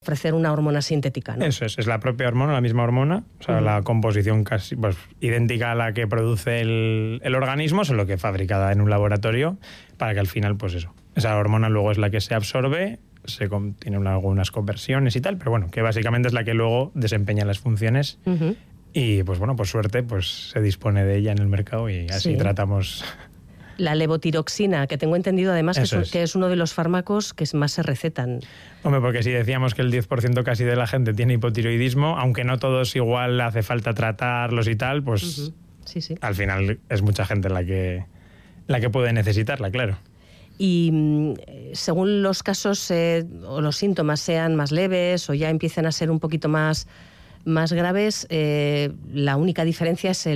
ofrecer una hormona sintética, ¿no? Eso es la propia hormona, la misma hormona, o sea, la composición casi pues, idéntica a la que produce el organismo, solo que fabricada en un laboratorio, para que al final, pues eso, esa hormona luego es la que se absorbe, tiene algunas conversiones y tal, pero bueno, que básicamente es la que luego desempeña las funciones. Y pues bueno, por suerte, pues se dispone de ella en el mercado y así tratamos. La levotiroxina, que tengo entendido además que es uno de los fármacos que más se recetan. Hombre, porque si decíamos que el 10% casi de la gente tiene hipotiroidismo, aunque no todos igual hace falta tratarlos y tal, pues al final es mucha gente la que puede necesitarla, claro. Y según los casos o los síntomas sean más leves o ya empiecen a ser un poquito más graves, la única diferencia es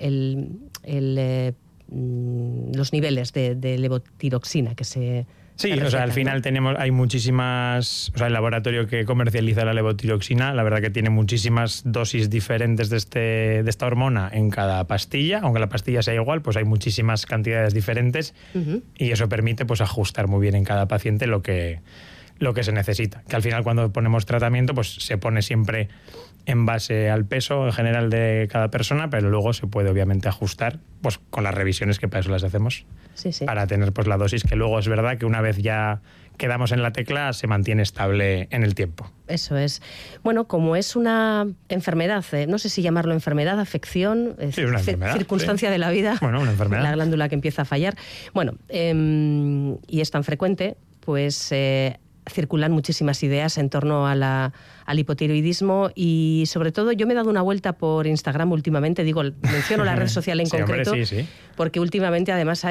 los niveles de levotiroxina que se... Sí, o sea, al final hay muchísimas... O sea, el laboratorio que comercializa la levotiroxina, la verdad que tiene muchísimas dosis diferentes de esta hormona en cada pastilla. Aunque la pastilla sea igual, pues hay muchísimas cantidades diferentes y eso permite pues ajustar muy bien en cada paciente lo que se necesita. Que al final cuando ponemos tratamiento, pues se pone siempre en base al peso en general de cada persona, pero luego se puede obviamente ajustar pues con las revisiones que para eso las hacemos. Para tener pues la dosis que luego es verdad que una vez ya quedamos en la tecla se mantiene estable en el tiempo. Eso es. Bueno, como es una enfermedad, no sé si llamarlo enfermedad, afección, una enfermedad, circunstancia de la vida, bueno, una enfermedad. La glándula que empieza a fallar. Bueno, y es tan frecuente, pues circulan muchísimas ideas en torno al hipotiroidismo y sobre todo yo me he dado una vuelta por Instagram últimamente, menciono la red social en concreto, hombre, porque últimamente además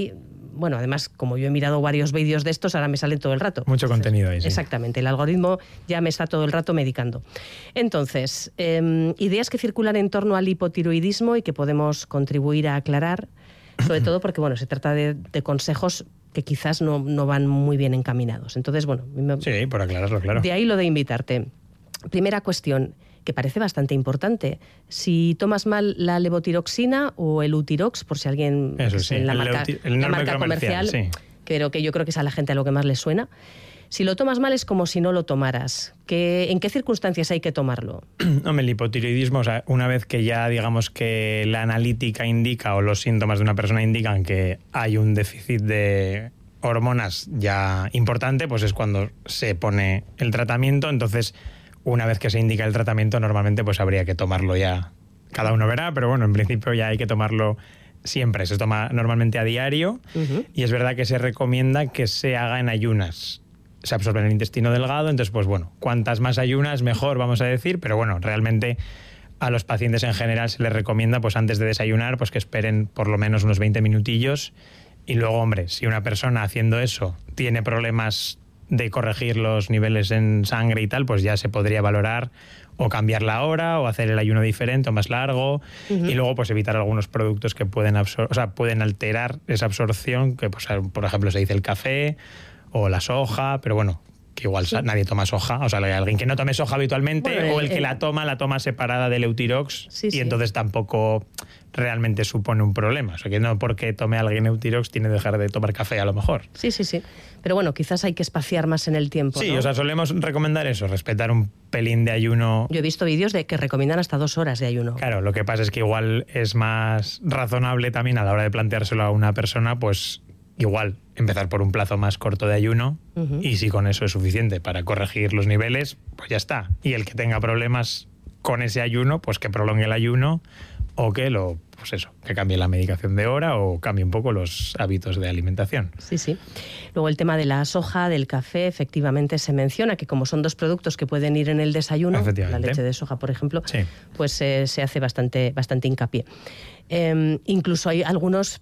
además como yo he mirado varios vídeos de estos, ahora me salen todo el rato. Mucho contenido ahí, sí. Exactamente, el algoritmo ya me está todo el rato medicando. Entonces, ideas que circulan en torno al hipotiroidismo y que podemos contribuir a aclarar, sobre todo porque se trata de consejos que quizás no van muy bien encaminados. Entonces, sí, por aclararlo, claro. De ahí lo de invitarte. Primera cuestión, que parece bastante importante. Si tomas mal la levotiroxina o el Utirox, por si alguien en la marca comercial, pero que yo creo que es a la gente a lo que más le suena. Si lo tomas mal es como si no lo tomaras. ¿En qué circunstancias hay que tomarlo? Hombre, el hipotiroidismo, o sea, una vez que ya digamos que la analítica indica o los síntomas de una persona indican que hay un déficit de hormonas ya importante, pues es cuando se pone el tratamiento. Entonces, una vez que se indica el tratamiento, normalmente pues habría que tomarlo ya. Cada uno verá, pero en principio ya hay que tomarlo siempre. Se toma normalmente a diario y es verdad que se recomienda que se haga en ayunas. Se absorbe en el intestino delgado, entonces pues cuantas más ayunas mejor, vamos a decir, pero realmente a los pacientes en general se les recomienda pues antes de desayunar pues que esperen por lo menos unos 20 minutillos y luego, hombre, si una persona haciendo eso tiene problemas de corregir los niveles en sangre y tal, pues ya se podría valorar o cambiar la hora o hacer el ayuno diferente o más largo y luego pues evitar algunos productos que pueden pueden alterar esa absorción, que pues, por ejemplo se dice el café o la soja, pero que igual nadie toma soja, o sea, hay alguien que no tome soja habitualmente o el que la toma separada del Eutirox y entonces tampoco realmente supone un problema. O sea, que no porque tome alguien Eutirox tiene que dejar de tomar café a lo mejor. Sí. Pero quizás hay que espaciar más en el tiempo, Sí, ¿no? O sea, solemos recomendar eso, respetar un pelín de ayuno. Yo he visto vídeos de que recomiendan hasta 2 horas de ayuno. Claro, lo que pasa es que igual es más razonable también a la hora de planteárselo a una persona, pues igual empezar por un plazo más corto de ayuno y si con eso es suficiente para corregir los niveles, pues ya está. Y el que tenga problemas con ese ayuno, pues que prolongue el ayuno o que que cambie la medicación de hora o cambie un poco los hábitos de alimentación. Sí. Luego el tema de la soja, del café, efectivamente se menciona que como son 2 productos que pueden ir en el desayuno, la leche de soja, por ejemplo, pues se hace bastante hincapié. Incluso hay algunos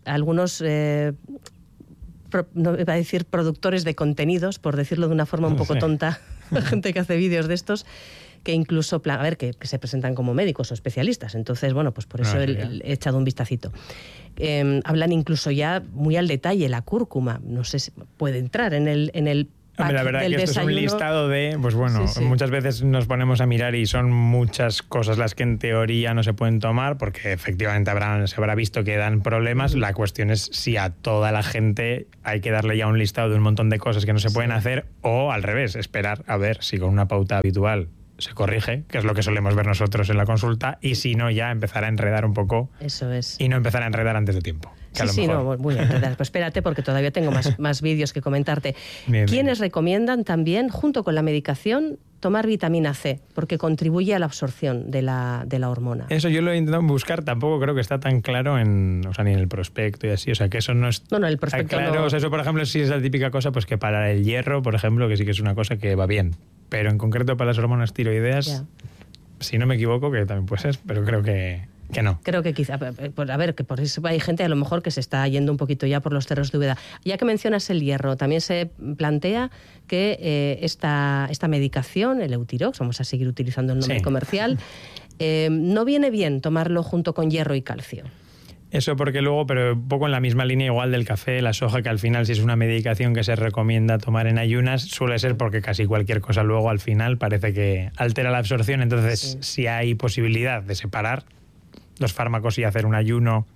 no iba a decir productores de contenidos, por decirlo de una forma un poco tonta, la gente que hace vídeos de estos, que incluso, que se presentan como médicos o especialistas. Entonces, pues por eso he echado un vistacito. Hablan incluso ya muy al detalle, la cúrcuma, no sé si puede entrar en el pack la verdad del que esto desayuno. es un listado de, pues bueno, Sí. muchas veces nos ponemos a mirar y son muchas cosas las que en teoría no se pueden tomar, porque efectivamente se habrá visto que dan problemas. La cuestión es si a toda la gente hay que darle ya un listado de un montón de cosas que no se pueden hacer, o al revés, esperar a ver si con una pauta habitual se corrige, que es lo que solemos ver nosotros en la consulta, y si no, ya empezar a enredar un poco. Eso es. Y no empezar a enredar antes de tiempo. Sí, no, muy bien. Pues espérate, porque todavía tengo más vídeos que comentarte. Bien, ¿Quiénes recomiendan también, junto con la medicación, tomar vitamina C? Porque contribuye a la absorción de la hormona. Eso yo lo he intentado buscar, tampoco creo que está tan claro ni en el prospecto y así, o sea, que eso no es No, el prospecto claro. no. O sea, eso, por ejemplo, sí es la típica cosa, pues que para el hierro, por ejemplo, que sí que es una cosa que va bien, pero en concreto para las hormonas tiroideas, Ya. si no me equivoco, que también puede ser, pero creo que no. Creo que quizá, a ver, que por eso hay gente a lo mejor que se está yendo un poquito ya por los cerros de Úbeda. Ya que mencionas el hierro, también se plantea que esta medicación, el Eutirox, vamos a seguir utilizando el nombre comercial, no viene bien tomarlo junto con hierro y calcio. Eso porque luego, pero un poco en la misma línea igual del café, la soja, que al final si es una medicación que se recomienda tomar en ayunas, suele ser porque casi cualquier cosa luego al final parece que altera la absorción. Entonces, si hay posibilidad de separar los fármacos y hacer un ayuno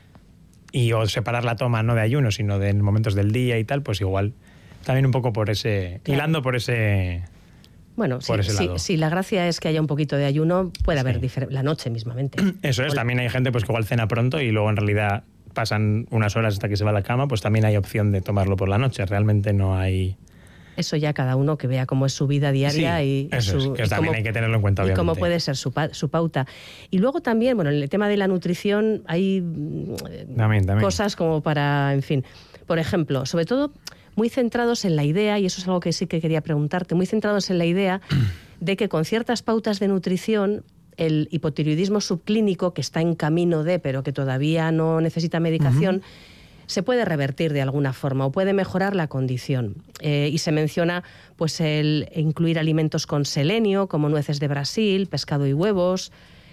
o separar la toma no de ayuno, sino de momentos del día y tal, pues igual también un poco por ese, hilando por ese... Bueno, sí, la gracia es que haya un poquito de ayuno, puede haber la noche mismamente. Eso es, también hay gente pues que igual cena pronto y luego en realidad pasan unas horas hasta que se va a la cama, pues también hay opción de tomarlo por la noche. Realmente no hay... Eso ya cada uno que vea cómo es su vida diaria y que también hay que tenerlo en cuenta, obviamente. Y cómo puede ser su pauta. Y luego también, bueno, en el tema de la nutrición hay también. Cosas como para, en fin, por ejemplo, sobre todo muy centrados en la idea, y eso es algo que sí que quería preguntarte, muy centrados en la idea de que con ciertas pautas de nutrición el hipotiroidismo subclínico, que está en camino pero que todavía no necesita medicación, se puede revertir de alguna forma o puede mejorar la condición. Y se menciona pues el incluir alimentos con selenio, como nueces de Brasil, pescado y huevos,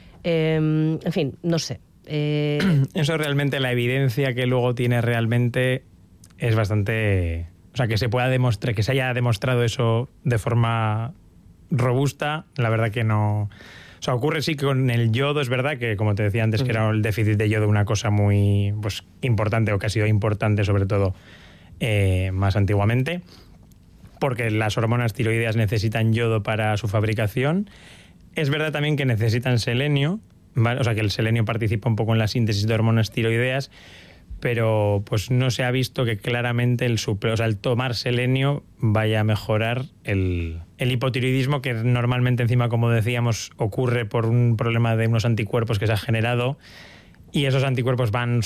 en fin, no sé. Eso realmente, la evidencia que luego tiene realmente es bastante... O sea, que se pueda demostrar, que se haya demostrado eso de forma robusta, la verdad que no... O sea, ocurre sí que con el yodo, es verdad que, como te decía antes, que era el déficit de yodo una cosa muy importante, o que ha sido importante sobre todo más antiguamente, porque las hormonas tiroideas necesitan yodo para su fabricación. Es verdad también que necesitan selenio, ¿vale? O sea, que el selenio participa un poco en la síntesis de hormonas tiroideas, pero pues no se ha visto que claramente el tomar selenio vaya a mejorar el hipotiroidismo, que normalmente encima, como decíamos, ocurre por un problema de unos anticuerpos que se ha generado, y esos anticuerpos van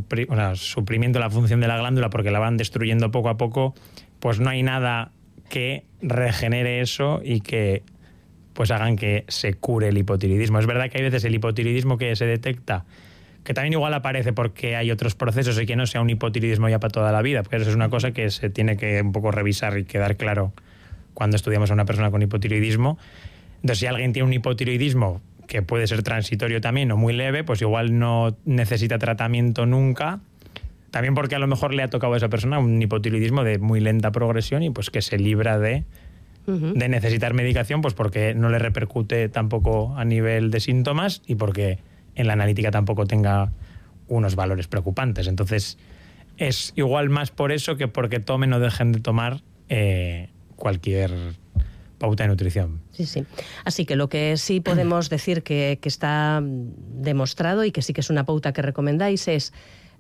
suprimiendo la función de la glándula porque la van destruyendo poco a poco. Pues no hay nada que regenere eso y que pues hagan que se cure el hipotiroidismo. Es verdad que hay veces el hipotiroidismo que se detecta, que también igual aparece porque hay otros procesos y que no sea un hipotiroidismo ya para toda la vida, porque eso es una cosa que se tiene que un poco revisar y quedar claro cuando estudiamos a una persona con hipotiroidismo. Entonces, si alguien tiene un hipotiroidismo que puede ser transitorio también o muy leve, pues igual no necesita tratamiento nunca, también porque a lo mejor le ha tocado a esa persona un hipotiroidismo de muy lenta progresión y pues que se libra de necesitar medicación, pues porque no le repercute tampoco a nivel de síntomas y porque en la analítica tampoco tenga unos valores preocupantes. Entonces, es igual más por eso que porque tomen o dejen de tomar cualquier pauta de nutrición. Sí, sí. Así que lo que sí podemos decir que está demostrado y que sí que es una pauta que recomendáis es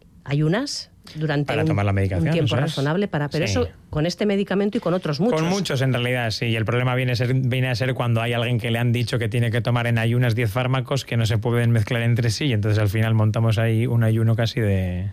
ayunas durante para tomar la medicación, un tiempo razonable, pero eso con este medicamento y con otros muchos. Con muchos en realidad, sí. Y el problema viene a ser cuando hay alguien que le han dicho que tiene que tomar en ayunas 10 fármacos que no se pueden mezclar entre sí, y entonces al final montamos ahí un ayuno casi de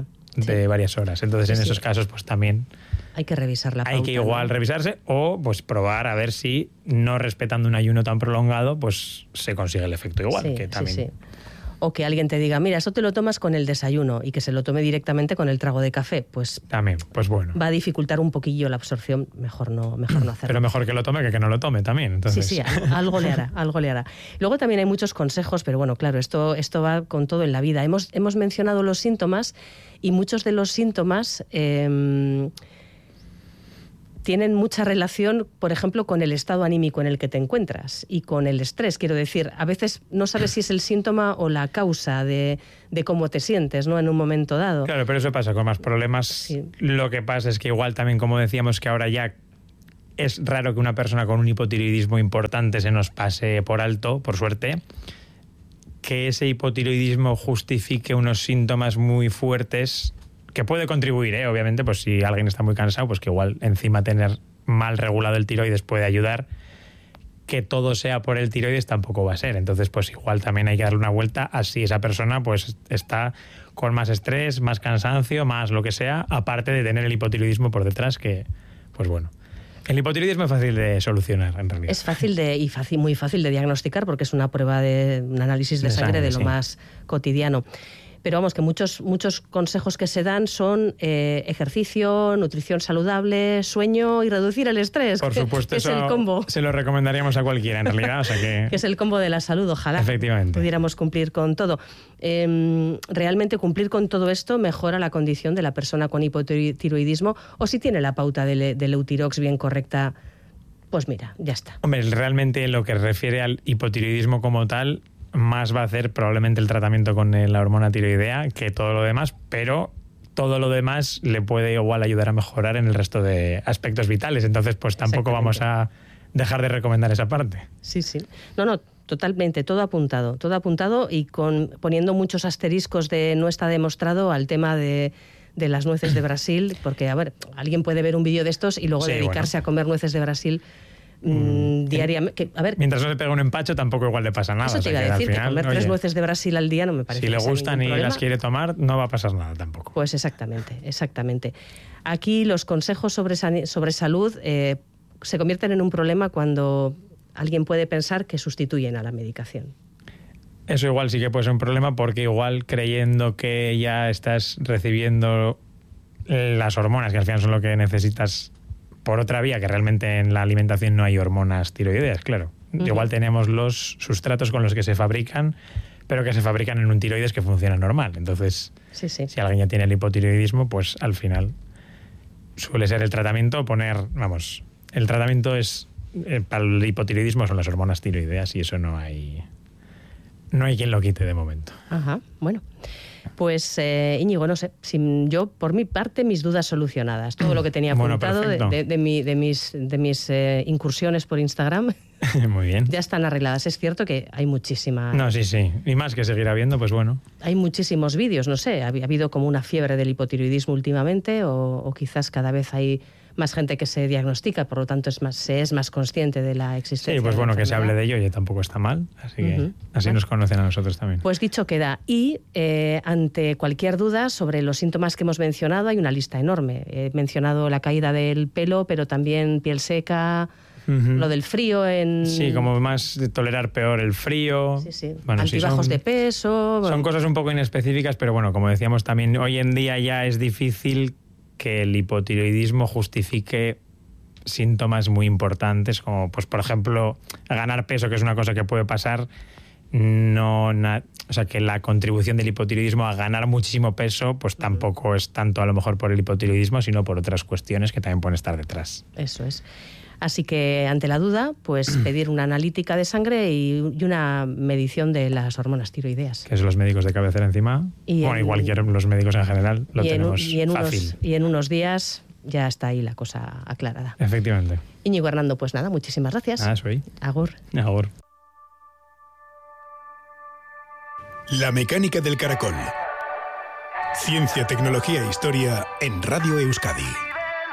varias horas. Entonces en esos casos pues también hay que revisar la pauta. Hay que igual revisarse o pues probar a ver si no respetando un ayuno tan prolongado pues se consigue el efecto igual. Sí, que también... sí. O que alguien te diga, mira, eso te lo tomas con el desayuno y que se lo tome directamente con el trago de café, pues también, pues bueno. Va a dificultar un poquillo la absorción, mejor no hacerlo. Pero mejor que lo tome que no lo tome también. Entonces. Sí, algo le hará. Luego también hay muchos consejos, pero bueno, claro, esto va con todo en la vida. Hemos mencionado los síntomas y muchos de los síntomas tienen tienen mucha relación, por ejemplo, con el estado anímico en el que te encuentras y con el estrés. Quiero decir, a veces no sabes si es el síntoma o la causa de cómo te sientes, ¿no?, en un momento dado. Claro, pero eso pasa con más problemas. Sí. Lo que pasa es que igual también, como decíamos, que ahora ya es raro que una persona con un hipotiroidismo importante se nos pase por alto, por suerte, que ese hipotiroidismo justifique unos síntomas muy fuertes, que puede contribuir, obviamente, pues si alguien está muy cansado, pues que igual encima tener mal regulado el tiroides puede ayudar. Que todo sea por el tiroides tampoco va a ser. Entonces, pues igual también hay que darle una vuelta a si esa persona pues está con más estrés, más cansancio, más lo que sea, aparte de tener el hipotiroidismo por detrás, que, pues bueno. El hipotiroidismo es fácil de solucionar, en realidad. Es fácil muy fácil de diagnosticar, porque es una prueba un análisis de sangre de lo más cotidiano. Pero vamos, que muchos consejos que se dan son ejercicio, nutrición saludable, sueño y reducir el estrés. Por supuesto, eso es el combo. Se lo recomendaríamos a cualquiera, en realidad. O sea que es el combo de la salud, ojalá pudiéramos cumplir con todo. Realmente cumplir con todo esto mejora la condición de la persona con hipotiroidismo, o si tiene la pauta del Eutirox bien correcta, pues mira, ya está. Hombre, realmente en lo que refiere al hipotiroidismo como tal, más va a hacer probablemente el tratamiento con la hormona tiroidea que todo lo demás, pero todo lo demás le puede igual ayudar a mejorar en el resto de aspectos vitales. Entonces, pues tampoco vamos a dejar de recomendar esa parte. Sí. No, totalmente, todo apuntado y poniendo muchos asteriscos de no está demostrado al tema de las nueces de Brasil, porque, a ver, alguien puede ver un vídeo de estos y luego dedicarse a comer nueces de Brasil diariamente. A ver, mientras no le pega un empacho, tampoco igual le pasa nada. Eso te iba a decir, que comer 3 nueces de Brasil al día no me parece. Si le gustan y las quiere tomar, no va a pasar nada tampoco. Pues exactamente. Aquí los consejos sobre salud se convierten en un problema cuando alguien puede pensar que sustituyen a la medicación. Eso igual sí que puede ser un problema, porque igual creyendo que ya estás recibiendo las hormonas, que al final son lo que necesitas por otra vía, que realmente en la alimentación no hay hormonas tiroideas, claro. Igual tenemos los sustratos con los que se fabrican, pero que se fabrican en un tiroides que funciona normal. Entonces, si alguien ya tiene el hipotiroidismo, pues al final suele ser el tratamiento el tratamiento es para el hipotiroidismo son las hormonas tiroideas, y eso no hay quien lo quite de momento. Ajá, bueno. Pues Íñigo, no sé, yo por mi parte mis dudas solucionadas. Todo lo que tenía apuntado de mis incursiones por Instagram muy bien, ya están arregladas. Es cierto que hay muchísimas... No, sí. Y más que seguirá habiendo, pues bueno. Hay muchísimos vídeos, no sé, ha habido como una fiebre del hipotiroidismo últimamente, o quizás cada vez hay más gente que se diagnostica, por lo tanto se es más consciente de la existencia. Sí, pues bueno, que se hable de ello ya tampoco está mal, así que así nos conocen a nosotros también. Pues dicho queda. Y ante cualquier duda sobre los síntomas que hemos mencionado, hay una lista enorme. He mencionado la caída del pelo, pero también piel seca, lo del frío Sí, como más de tolerar peor el frío. Sí. Bueno, altibajos de peso. Son cosas un poco inespecíficas, pero bueno, como decíamos también, hoy en día ya es difícil que el hipotiroidismo justifique síntomas muy importantes, como pues por ejemplo ganar peso, que es una cosa que puede pasar. O sea, que la contribución del hipotiroidismo a ganar muchísimo peso pues tampoco es tanto a lo mejor por el hipotiroidismo, sino por otras cuestiones que también pueden estar detrás. Eso es. Así que ante la duda, pues pedir una analítica de sangre y una medición de las hormonas tiroideas. Que es los médicos de cabecera encima. Y cualquier los médicos en general lo tenemos fácil. Y en unos días ya está ahí la cosa aclarada. Efectivamente. Íñigo Hernando, pues nada, muchísimas gracias. Soy. Agur. Agur. La mecánica del caracol. Ciencia, tecnología e historia en Radio Euskadi.